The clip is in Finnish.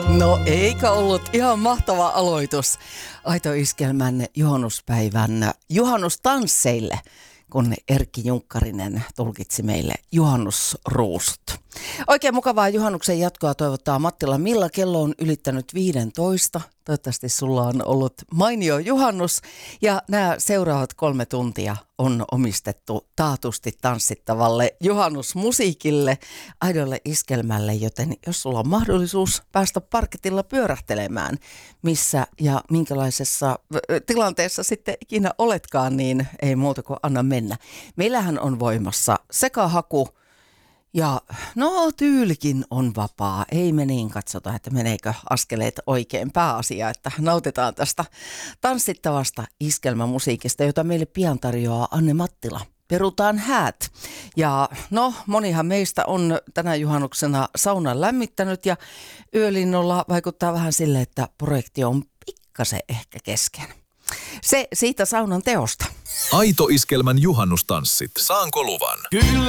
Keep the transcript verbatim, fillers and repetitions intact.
No eikä ollut ihan mahtava aloitus Aito Iskelmän juhannuspäivän juhannustansseille, kun Erkki Junkkarinen tulkitsi meille juhannusruusut. Oikein mukavaa juhannuksen jatkoa toivottaa Mattila Milla. Kello on ylittänyt viisitoista. Toivottavasti sulla on ollut mainio juhannus ja nämä seuraavat kolme tuntia on omistettu taatusti tanssittavalle juhannusmusiikille, aidolle iskelmälle, joten jos sulla on mahdollisuus päästä parketilla pyörähtelemään, missä ja minkälaisessa tilanteessa sitten ikinä oletkaan, niin ei muuta kuin anna mennä. Meillähän on voimassa sekahaku. Ja no tyylikin on vapaa, ei me niin katsota, että meneekö askeleet oikein, pääasia, että nautitaan tästä tanssittavasta iskelmämusiikista, jota meille pian tarjoaa Anne Mattila. Perutaan häät. Ja no monihan meistä on tänä juhannuksena saunan lämmittänyt ja yölinnolla vaikuttaa vähän sille, että projekti on pikkasen ehkä kesken. Se siitä saunan teosta. Aito Iskelmän juhannustanssit. Saanko luvan? Kyllä